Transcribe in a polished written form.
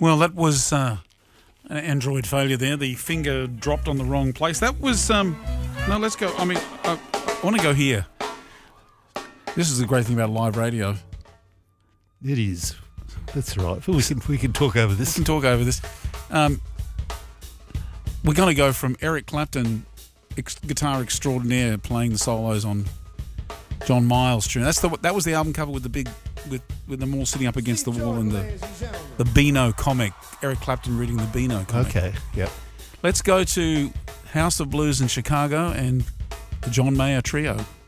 Well, that was an Android failure there. The finger dropped on the wrong place. That was... no, let's go. I mean, I want to go here. This is the great thing about live radio. It is. That's right. We can talk over this. We can talk over this. We're going to go from Eric Clapton, guitar extraordinaire, playing the solos on John Miles' tune. That was the album cover with the big, with them all sitting up against the wall in the Beano comic. Eric Clapton reading the Beano comic. Okay. Yep. Let's go to House of Blues in Chicago and the John Mayer Trio.